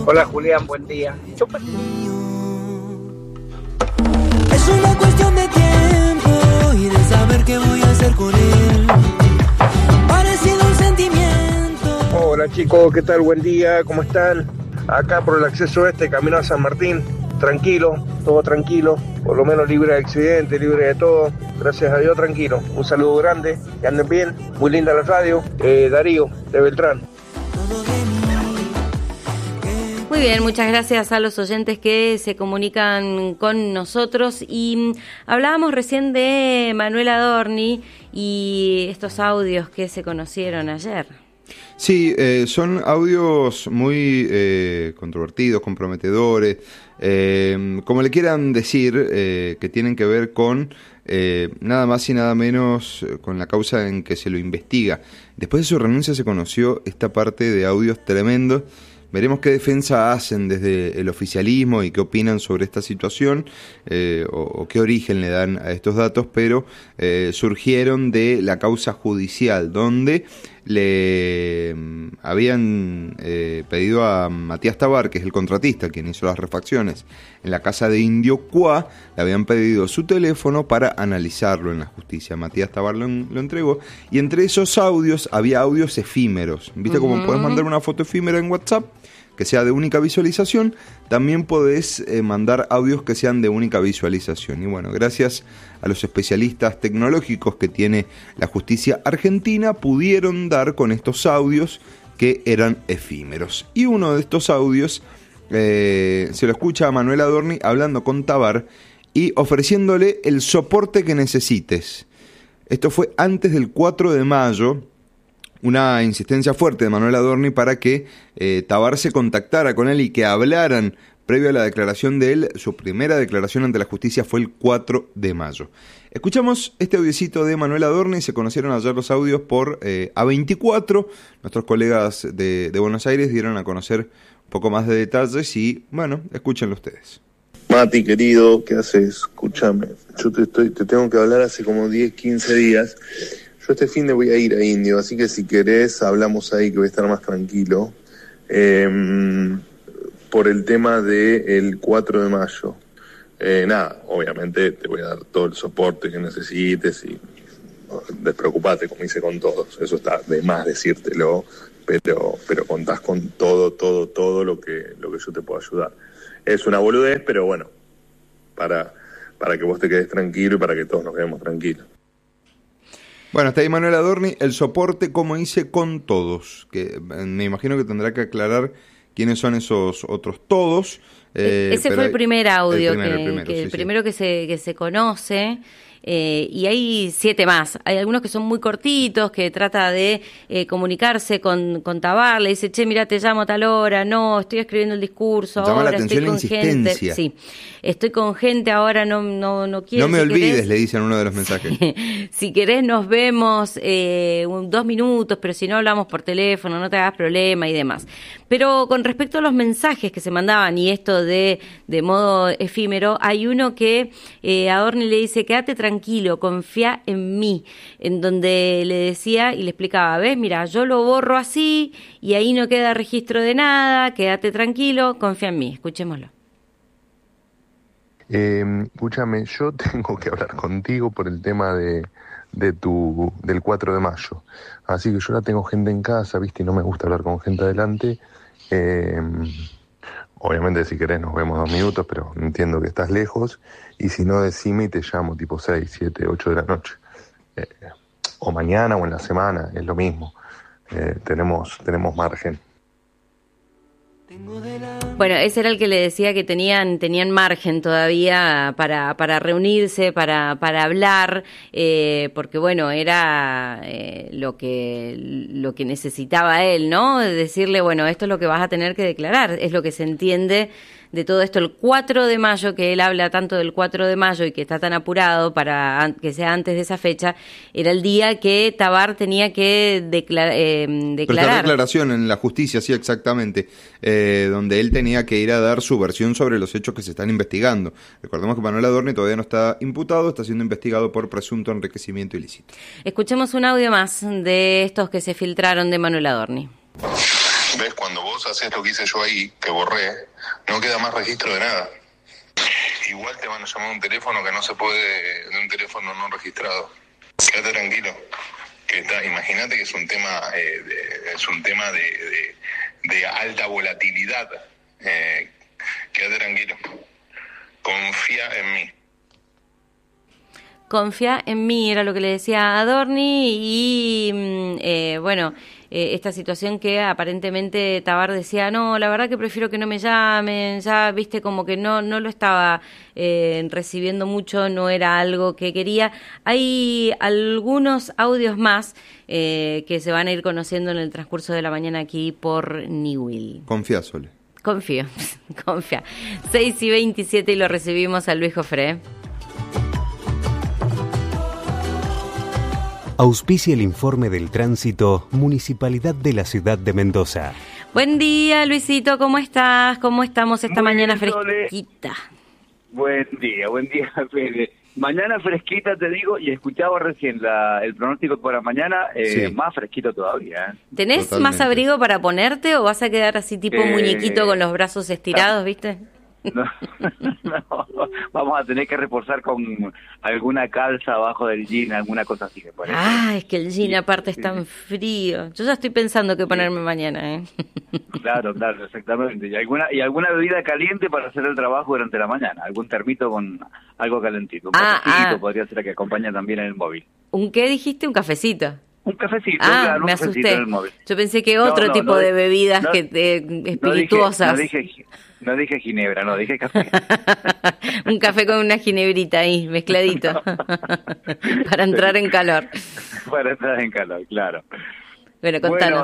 Hola Julián, buen día. Chupa. Es una cuestión de tiempo y de saber qué voy a hacer con él. Parecido un sentimiento. Hola chicos, ¿qué tal? Buen día, ¿cómo están? Acá por el acceso camino a San Martín. Tranquilo, todo tranquilo, por lo menos libre de accidente, libre de todo, gracias a Dios tranquilo. Un saludo grande, que anden bien, muy linda la radio. Darío, de Beltrán. Muy bien, muchas gracias a los oyentes que se comunican con nosotros y hablábamos recién de Manuel Adorni y estos audios que se conocieron ayer. Sí, son audios muy controvertidos, comprometedores, como le quieran decir, que tienen que ver con nada más y nada menos con la causa en que se lo investiga. Después de su renuncia se conoció esta parte de audios tremendos. Veremos qué defensa hacen desde el oficialismo y qué opinan sobre esta situación o qué origen le dan a estos datos, pero surgieron de la causa judicial, donde le habían pedido a Matías Tabar, que es el contratista, quien hizo las refacciones en la casa de Indio Cuá, le habían pedido su teléfono para analizarlo en la justicia. Matías Tabar lo entregó, y entre esos audios había audios efímeros. ¿Viste cómo podés mandar una foto efímera en WhatsApp? Que sea de única visualización, también podés mandar audios que sean de única visualización. Y bueno, gracias a los especialistas tecnológicos que tiene la justicia argentina, pudieron dar con estos audios que eran efímeros. Y uno de estos audios se lo escucha a Manuel Adorni hablando con Tabar y ofreciéndole el soporte que necesites. Esto fue antes del 4 de mayo, una insistencia fuerte de Manuel Adorni para que Tabar se contactara con él y que hablaran previo a la declaración de él. Su primera declaración ante la justicia fue el 4 de mayo. Escuchamos este audiocito de Manuel Adorni. Se conocieron ayer los audios por A24. Nuestros colegas de Buenos Aires dieron a conocer un poco más de detalles y, bueno, escúchenlo ustedes. Mati, querido, ¿qué haces? Escúchame, yo te tengo que hablar hace como 10, 15 días. Yo este fin de voy a ir a Indio, así que si querés hablamos ahí, que voy a estar más tranquilo. Por el tema del 4 de mayo. Nada, obviamente te voy a dar todo el soporte que necesites y despreocupate, como hice con todos. Eso está de más decírtelo, pero contás con todo lo que yo te puedo ayudar. Es una boludez, pero bueno, para que vos te quedes tranquilo y para que todos nos quedemos tranquilos. Bueno, está ahí Manuel Adorni, el soporte como hice con todos, que me imagino que tendrá que aclarar quiénes son esos otros todos. Ese fue el primer audio, el primero que se conoce. Y hay 7 más. Hay algunos que son muy cortitos, que trata de comunicarse con Tabar, le dice, che, mira, te llamo a tal hora, no, estoy escribiendo el discurso, llama ahora la atención estoy con gente. Sí, estoy con gente, ahora no quiero. No me olvides, le dicen uno de los mensajes. Si querés nos vemos 2 minutos, pero si no hablamos por teléfono, no te hagas problema y demás. Pero con respecto a los mensajes que se mandaban y esto de modo efímero, hay uno que Adorni le dice, quédate tranquilo, confía en mí, en donde le decía y le explicaba, ves, mira, yo lo borro así y ahí no queda registro de nada, quédate tranquilo, confía en mí. Escuchémoslo. Escúchame, yo tengo que hablar contigo por el tema del 4 de mayo. Así que yo ya tengo gente en casa, ¿viste? Y no me gusta hablar con gente adelante. Obviamente si querés nos vemos 2 minutos, pero entiendo que estás lejos. Y si no, decime y te llamo tipo 6, 7, 8 de la noche. O mañana o en la semana, es lo mismo. Tenemos margen. Bueno, ese era el que le decía que tenían margen todavía para reunirse, para hablar, porque bueno, era lo que necesitaba él, ¿no? Decirle, bueno, esto es lo que vas a tener que declarar, es lo que se entiende de todo esto. El 4 de mayo, que él habla tanto del 4 de mayo y que está tan apurado para que sea antes de esa fecha, era el día que Tabar tenía que declarar. Prestar declaración en la justicia, sí, exactamente, donde él tenía que ir a dar su versión sobre los hechos que se están investigando. Recordemos que Manuel Adorni todavía no está imputado, está siendo investigado por presunto enriquecimiento ilícito. Escuchemos un audio más de estos que se filtraron de Manuel Adorni. ¿Ves? Cuando vos haces lo que hice yo ahí, que borré, no queda más registro de nada. Igual te van a llamar a un teléfono que no se puede, de un teléfono no registrado. Quédate tranquilo. Imagínate que es un tema de alta volatilidad. Quédate tranquilo. Confía en mí. Confía en mí, era lo que le decía a Adorni, y esta situación que aparentemente Tabar decía, no, la verdad que prefiero que no me llamen, ya viste como que no lo estaba recibiendo mucho, no era algo que quería. Hay algunos audios más que se van a ir conociendo en el transcurso de la mañana aquí por Newell. Confía, Sole. Confía. 6:27 y lo recibimos a Luis Jofré. Auspicia el informe del tránsito Municipalidad de la Ciudad de Mendoza. Buen día, Luisito, ¿cómo estás? ¿Cómo estamos esta mañana fresquita? Buen día, Fede. Mañana fresquita, te digo, y escuchaba recién el pronóstico para mañana, sí. Más fresquito todavía. ¿Tenés más abrigo para ponerte o vas a quedar así tipo muñequito con los brazos estirados, viste? No, vamos a tener que reforzar con alguna calza abajo del jean, alguna cosa así, me parece. Es que el jean aparte es tan frío. Yo ya estoy pensando qué ponerme mañana, Claro, exactamente. Y alguna bebida caliente para hacer el trabajo durante la mañana. Algún termito con algo calentito. Un cafecito podría ser que acompaña también en el móvil. ¿Un qué dijiste? ¿Un cafecito? Un cafecito, claro, me asusté. En el móvil. Yo pensé que otro tipo de bebidas espirituosas. No dije ginebra, no, dije café. Un café con una ginebrita ahí, mezcladito. Para entrar en calor. Para entrar en calor, claro. Bueno, contanos.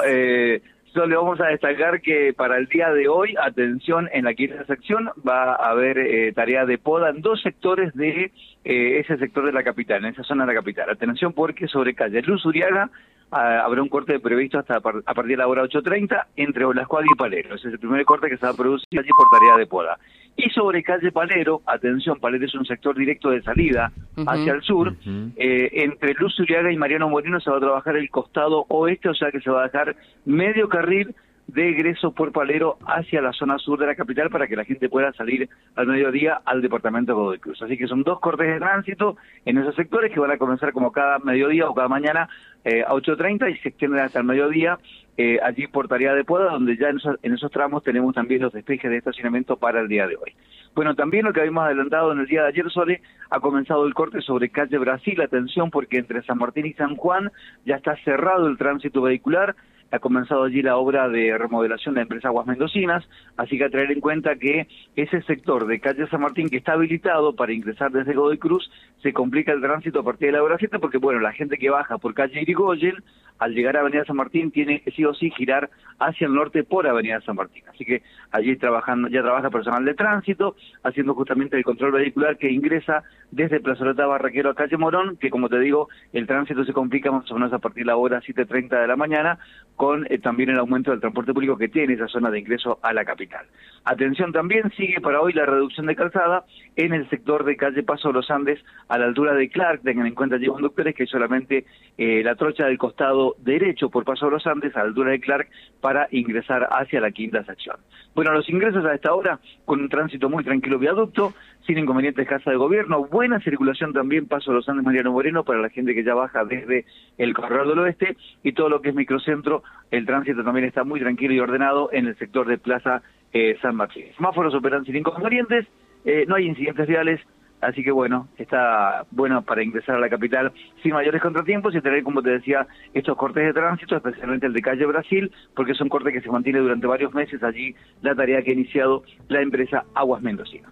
Solo vamos a destacar que para el día de hoy, atención, en la quinta sección va a haber tarea de poda en 2 sectores de ese sector de la capital, en esa zona de la capital. Atención porque sobre calle Luz Uriaga habrá un corte previsto hasta a partir de la hora 8:30 entre Olascuaga y Palero. Ese es el primer corte que se va a producir allí por tarea de poda. Y sobre calle Palero, atención, Palero es un sector directo de salida hacia el sur, entre Luz Uriaga y Mariano Moreno se va a trabajar el costado oeste, o sea que se va a dejar medio carril de egreso por Palero hacia la zona sur de la capital para que la gente pueda salir al mediodía al departamento de Godoy Cruz. Así que son 2 cortes de tránsito en esos sectores que van a comenzar como cada mediodía o cada mañana a 8:30 y se extienden hasta el mediodía allí por tarea de poda, donde ya en esos tramos tenemos también los despejes de estacionamiento para el día de hoy. Bueno, también lo que habíamos adelantado en el día de ayer, Sole, ha comenzado el corte sobre calle Brasil. Atención porque entre San Martín y San Juan ya está cerrado el tránsito vehicular. Ha comenzado allí la obra de remodelación de la empresa Aguas Mendocinas, así que a tener en cuenta que ese sector de calle San Martín que está habilitado para ingresar desde Godoy Cruz, se complica el tránsito a partir de la hora 7 porque, bueno, la gente que baja por calle Irigoyen, al llegar a Avenida San Martín, tiene sí o sí girar hacia el norte por Avenida San Martín. Así que allí ya trabaja personal de tránsito, haciendo justamente el control vehicular que ingresa desde Plazoleta Barraquero a calle Morón, que como te digo, el tránsito se complica más o menos a partir de la hora 7:30 de la mañana, con también el aumento del transporte público que tiene esa zona de ingreso a la capital. Atención también, sigue para hoy la reducción de calzada en el sector de calle Paso de los Andes, a la altura de Clark. Tengan en cuenta allí, conductores, que hay solamente la trocha del costado derecho por Paso de los Andes, a la altura de Clark, para ingresar hacia la quinta sección. Bueno, los ingresos a esta hora, con un tránsito muy tranquilo viaducto, sin inconvenientes Casa de Gobierno, buena circulación también Paso de los Andes Mariano Moreno para la gente que ya baja desde el Corredor del Oeste, y todo lo que es microcentro, el tránsito también está muy tranquilo y ordenado en el sector de Plaza San Martín. Semáforos operan sin inconvenientes, no hay incidentes viales, así que bueno, está bueno para ingresar a la capital sin mayores contratiempos y tener, como te decía, estos cortes de tránsito, especialmente el de calle Brasil, porque es un corte que se mantiene durante varios meses allí, la tarea que ha iniciado la empresa Aguas Mendocinas.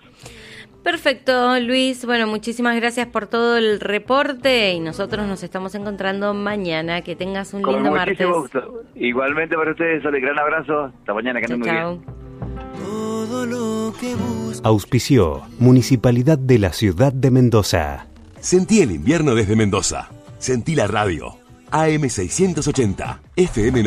Perfecto, Luis. Bueno, muchísimas gracias por todo el reporte y nosotros nos estamos encontrando mañana. Que tengas un lindo martes. Gusto. Igualmente para ustedes, Sole, gran abrazo. Hasta mañana, que anden muy bien. Auspició Municipalidad de la Ciudad de Mendoza. Sentí el invierno desde Mendoza. Sentí la radio. AM680, FM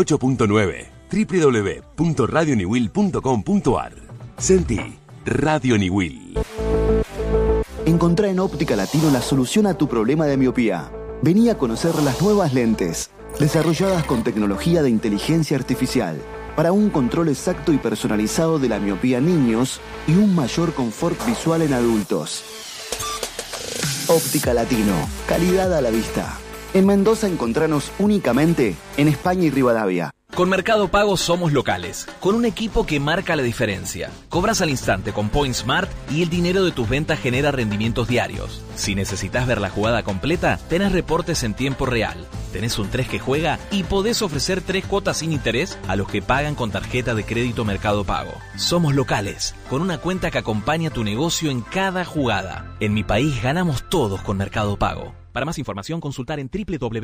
98.9, www.radioniwil.com.ar. Sentí Radio Niwil. Encontrá en Óptica Latino la solución a tu problema de miopía. Vení a conocer las nuevas lentes, desarrolladas con tecnología de inteligencia artificial. para un control exacto y personalizado de la miopía en niños y un mayor confort visual en adultos. Óptica Latino, calidad a la vista. En Mendoza encontranos únicamente en España y Rivadavia. Con Mercado Pago somos locales, con un equipo que marca la diferencia. Cobras al instante con Point Smart y el dinero de tus ventas genera rendimientos diarios. Si necesitas ver la jugada completa, tenés reportes en tiempo real. Tenés un 3 que juega y podés ofrecer 3 cuotas sin interés a los que pagan con tarjeta de crédito Mercado Pago. Somos locales, con una cuenta que acompaña tu negocio en cada jugada. En mi país ganamos todos con Mercado Pago. Para más información, consultar en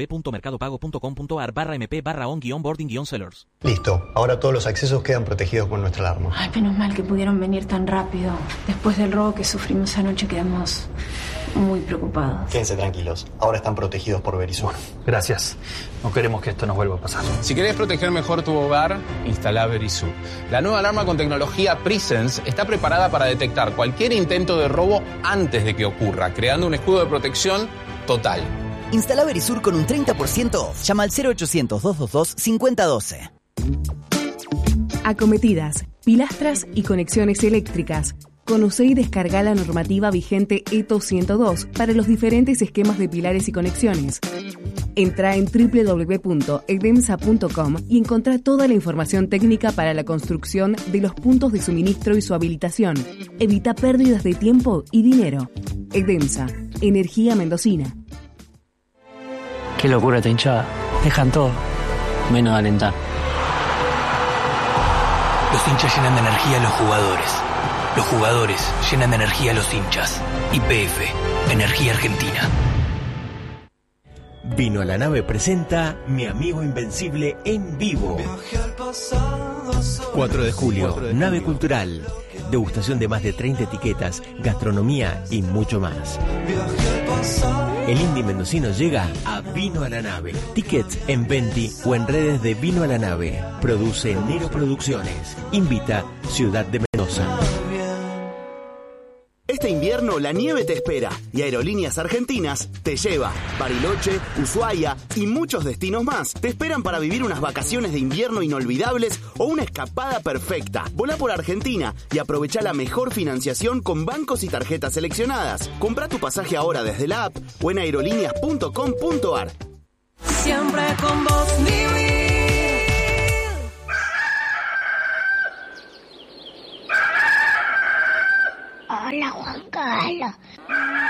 www.mercadopago.com.ar/mp/on-boarding-sellers. Listo, ahora todos los accesos quedan protegidos con nuestra alarma. Ay, menos mal que pudieron venir tan rápido. Después del robo que sufrimos anoche quedamos muy preocupados. Quédense tranquilos, ahora están protegidos por Verisur. Gracias, no queremos que esto nos vuelva a pasar. Si querés proteger mejor tu hogar, instala Verisur. La nueva alarma con tecnología Presence está preparada para detectar cualquier intento de robo antes de que ocurra, creando un escudo de protección total. Instala Verisur con un 30% off. Llama al 0800-222-5012. Acometidas, pilastras y conexiones eléctricas. Conoce y descarga la normativa vigente ETO 102 para los diferentes esquemas de pilares y conexiones. Entra en www.edemsa.com y encontrá toda la información técnica para la construcción de los puntos de suministro y su habilitación. Evita pérdidas de tiempo y dinero. Edemsa, energía mendocina. Qué locura esta hinchada. Dejan todo, menos de alentar. Los hinchas llenan de energía a los jugadores. Los jugadores llenan de energía a los hinchas. YPF, Energía Argentina. Vino a la Nave presenta Mi Amigo Invencible en vivo. 4 de julio, Nave Cultural. Degustación de más de 30 etiquetas, gastronomía y mucho más. El indie mendocino llega a Vino a la Nave. Tickets en Venti o en redes de Vino a la Nave. Produce Nero Producciones. Invita Ciudad de Mendoza. Este invierno la nieve te espera y Aerolíneas Argentinas te lleva. Bariloche, Ushuaia y muchos destinos más te esperan para vivir unas vacaciones de invierno inolvidables o una escapada perfecta. Volá por Argentina y aprovechá la mejor financiación con bancos y tarjetas seleccionadas. Comprá tu pasaje ahora desde la app o en aerolíneas.com.ar. Siempre con vos, vivir. Hola, Juan Carlos.